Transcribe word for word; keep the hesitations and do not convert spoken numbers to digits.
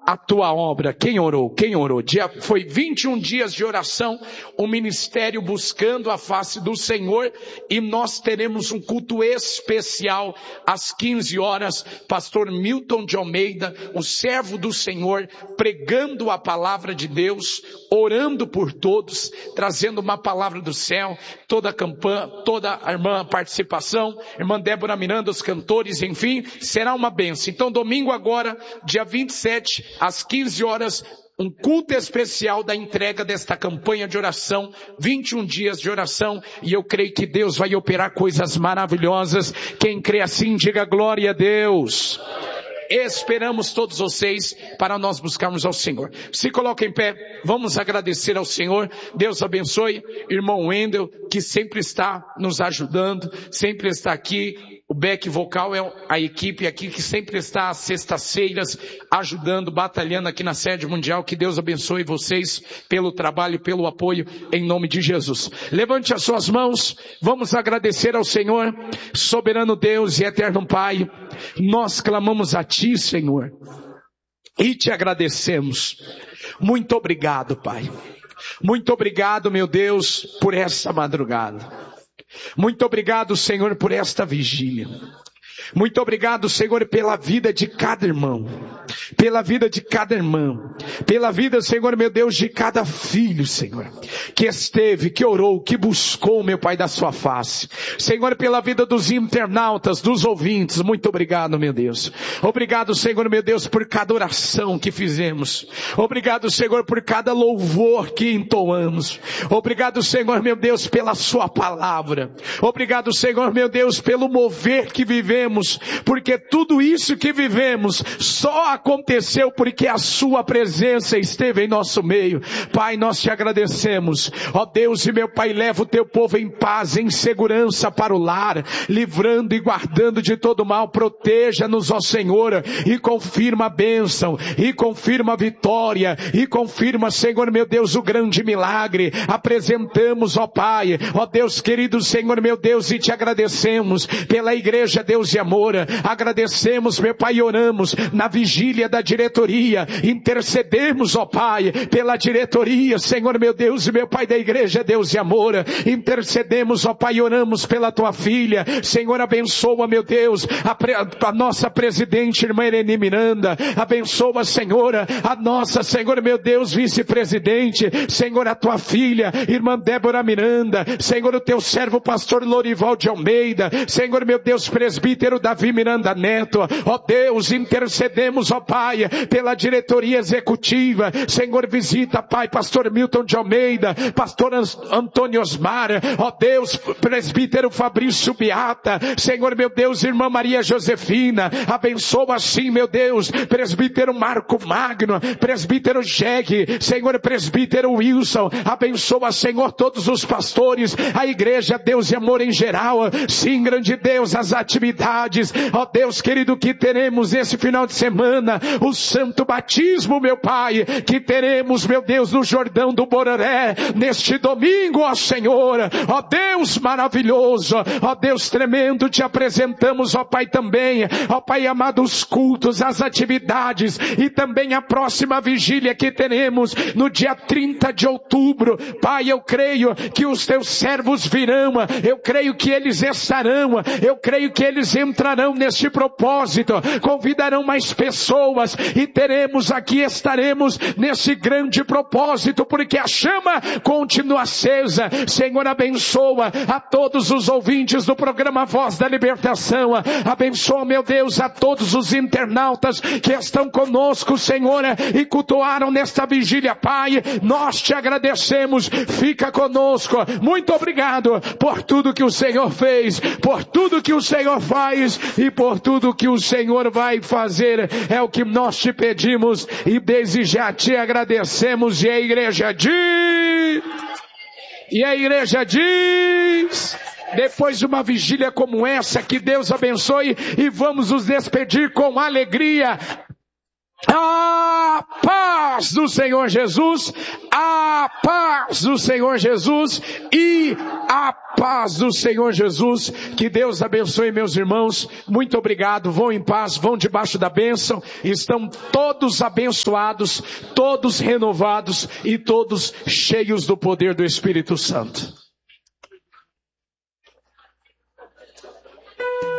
a tua obra. Quem orou? Quem orou? Dia, foi vinte e um dias de oração, o ministério buscando a face do Senhor, e nós teremos um culto especial às quinze horas, pastor Milton de Almeida, o servo do Senhor, pregando a palavra de Deus, orando por todos, trazendo uma palavra do céu, toda a campanha, toda a irmã participação, irmã Débora Miranda, os cantores, enfim, será uma bênção. Então domingo agora, dia vinte e sete, às quinze horas, um culto especial da entrega desta campanha de oração, vinte e um dias de oração, e eu creio que Deus vai operar coisas maravilhosas. Quem crê assim, diga glória a Deus. Esperamos todos vocês para nós buscarmos ao Senhor. Se coloca em pé, vamos agradecer ao Senhor. Deus abençoe irmão Wendel, que sempre está nos ajudando, sempre está aqui. O back vocal é a equipe aqui que sempre está às sextas-feiras ajudando, batalhando aqui na sede mundial. Que Deus abençoe vocês pelo trabalho e pelo apoio em nome de Jesus. Levante as suas mãos, vamos agradecer ao Senhor, soberano Deus e eterno Pai. Nós clamamos a Ti, Senhor, e Te agradecemos. Muito obrigado, Pai. Muito obrigado, meu Deus, por essa madrugada. Muito obrigado, Senhor, por esta vigília. Muito obrigado, Senhor, pela vida de cada irmão, pela vida de cada irmã, pela vida, Senhor, meu Deus, de cada filho, Senhor, que esteve, que orou, que buscou, meu Pai, da sua face. Senhor, pela vida dos internautas, dos ouvintes, muito obrigado, meu Deus. Obrigado, Senhor, meu Deus, por cada oração que fizemos. Obrigado, Senhor, por cada louvor que entoamos. Obrigado, Senhor, meu Deus, pela sua palavra. Obrigado, Senhor, meu Deus, pelo mover que vivemos, porque tudo isso que vivemos só aconteceu porque a sua presença esteve em nosso meio. Pai, nós te agradecemos. Ó Deus e meu Pai, leva o teu povo em paz, em segurança para o lar, livrando e guardando de todo mal. Proteja-nos, ó Senhor, e confirma a bênção, e confirma a vitória, e confirma, Senhor meu Deus, o grande milagre. Apresentamos, ó Pai, ó Deus querido, Senhor meu Deus, e te agradecemos pela igreja, Deus e amor. Agradecemos, meu Pai, e oramos na vigília da diretoria. Intercedemos, ó Pai, pela diretoria, Senhor meu Deus e meu Pai da igreja, Deus e amor. Intercedemos, ó Pai, e oramos pela tua filha. Senhor, abençoa, meu Deus, a, pre, a nossa presidente, irmã Irene Miranda. Abençoa, Senhor, a nossa, Senhor meu Deus, vice-presidente. Senhor, a tua filha, irmã Débora Miranda. Senhor, o teu servo, pastor Lorival de Almeida. Senhor meu Deus, presbítero Davi Miranda Neto. Ó Deus, intercedemos, ó Pai, pela diretoria executiva. Senhor, visita, Pai, pastor Milton de Almeida, pastor Antônio Osmar. Ó Deus, presbítero Fabrício Beata. Senhor, meu Deus, irmã Maria Josefina. Abençoa assim, meu Deus, presbítero Marco Magno, presbítero Jeg, Senhor, presbítero Wilson. Abençoa, Senhor, todos os pastores, a igreja, Deus e amor em geral. Sim, grande Deus, as atividades, ó Deus querido, que teremos esse final de semana, o santo batismo, meu Pai, que teremos, meu Deus, no Jordão do Bororé, neste domingo, ó Senhor, ó Deus maravilhoso, ó Deus tremendo, te apresentamos, ó Pai, também, ó Pai amado, os cultos, as atividades, e também a próxima vigília que teremos no dia trinta de outubro. Pai, eu creio que os teus servos virão, eu creio que eles estarão, eu creio que eles entrarão neste propósito, convidarão mais pessoas, e teremos aqui, estaremos nesse grande propósito, porque a chama continua acesa. Senhor, abençoa a todos os ouvintes do programa Voz da Libertação. Abençoa, meu Deus, a todos os internautas que estão conosco, Senhor, e cultuaram nesta vigília. Pai, nós te agradecemos. Fica conosco. Muito obrigado por tudo que o Senhor fez, por tudo que o Senhor faz e por tudo que o Senhor vai fazer. É o que nós te pedimos e desde já te agradecemos. E a igreja diz, e a igreja diz, depois de uma vigília como essa, que Deus abençoe, e vamos nos despedir com alegria. A paz do Senhor Jesus. A a paz do Senhor Jesus e a paz do Senhor Jesus. Que Deus abençoe meus irmãos. Muito obrigado. Vão em paz, vão debaixo da bênção. Estão todos abençoados, todos renovados e todos cheios do poder do Espírito Santo.